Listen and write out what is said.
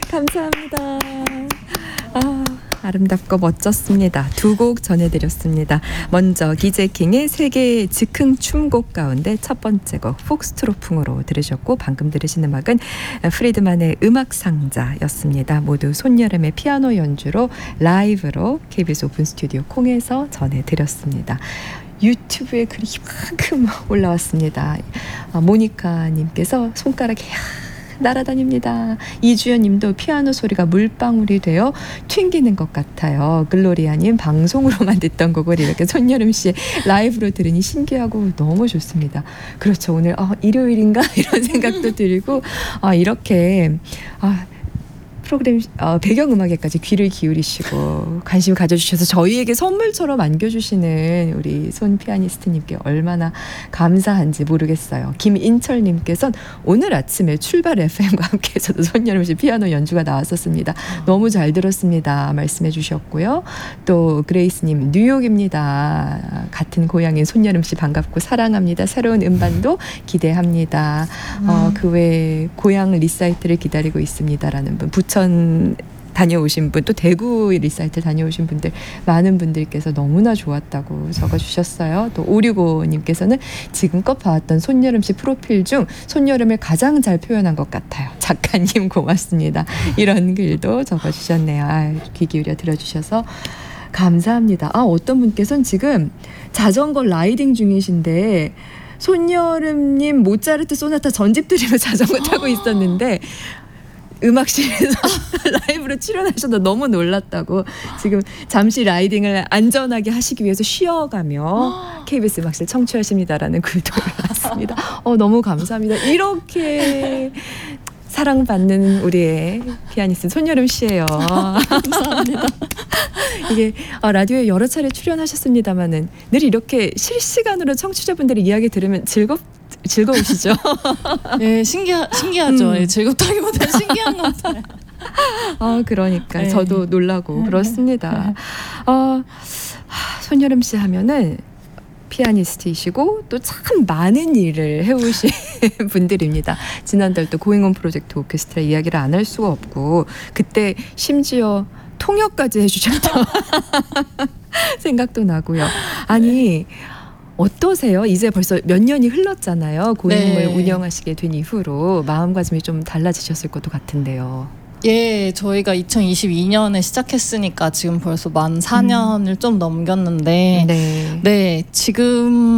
감사합니다. 아름답고 멋졌습니다. 두 곡 전해드렸습니다. 먼저 기재킹의 세계 즉흥 춤곡 가운데 첫 번째 곡 폭스트로풍으로 들으셨고, 방금 들으신 음악은 프리드만의 음악상자였습니다. 모두 손여름의 피아노 연주로 라이브로 KBS 오픈 스튜디오 콩에서 전해드렸습니다. 유튜브에 글이 이만큼 올라왔습니다. 모니카님께서 손가락이 날아다닙니다. 이주연님도 피아노 소리가 물방울이 되어 튕기는 것 같아요. 글로리아님, 방송으로만 듣던 곡을 이렇게 손여름씨 라이브로 들으니 신기하고 너무 좋습니다. 그렇죠. 오늘 일요일인가 이런 생각도 들고 이렇게 프로그램 배경음악에까지 귀를 기울이시고 관심 가져주셔서 저희에게 선물처럼 안겨주시는 우리 손 피아니스트님께 얼마나 감사한지 모르겠어요. 김인철님께서는 오늘 아침에 출발 FM과 함께해서도 손여름씨 피아노 연주가 나왔었습니다. 너무 잘 들었습니다 말씀해 주셨고요. 또 그레이스님, 뉴욕입니다. 같은 고향인 손여름씨 반갑고 사랑합니다. 새로운 음반도 기대합니다. 그 외에 고향 리사이트를 기다리고 있습니다라는 분, 부천 다녀오신 분, 또 대구 리사이트 다녀오신 분들, 많은 분들께서 너무나 좋았다고 적어주셨어요. 또 565님께서는 지금껏 봐왔던 손여름씨 프로필 중 손여름을 가장 잘 표현한 것 같아요. 작가님 고맙습니다. 이런 글도 적어주셨네요. 귀 기울여 들어주셔서 감사합니다. 어떤 분께서는 지금 자전거 라이딩 중이신데 손여름님 모차르트 소나타 전집 들으며 자전거 타고 있었는데 음악실에서 라이브로 출연하셔서 너무 놀랐다고, 지금 잠시 라이딩을 안전하게 하시기 위해서 쉬어가며 KBS 음악실 청취하십니다라는 글도 올라왔습니다. 너무 감사합니다. 이렇게 사랑받는 우리의 피아니스트 손여름 씨예요. 감사합니다. 이게 라디오에 여러 차례 출연하셨습니다마는 늘 이렇게 실시간으로 청취자분들의 이야기 들으면 즐거우시죠? 네, 신기하죠. 네, 즐겁다기보다는 신기한 것 같아요. 그러니까 네. 저도 놀라고 그렇습니다. 손여름 씨 하면은 피아니스트이시고 또 참 많은 일을 해오신 분들입니다. 지난달 또 고잉온 프로젝트 오케스트라 이야기를 안 할 수가 없고, 그때 심지어 통역까지 해주셨던 생각도 나고요. 아니, 어떠세요? 이제 벌써 몇 년이 흘렀잖아요. 고잉을 운영하시게 된 이후로 마음가짐이 좀 달라지셨을 것도 같은데요. 예, 저희가 2022년에 시작했으니까 지금 벌써 만 4년을 좀 넘겼는데, 네, 지금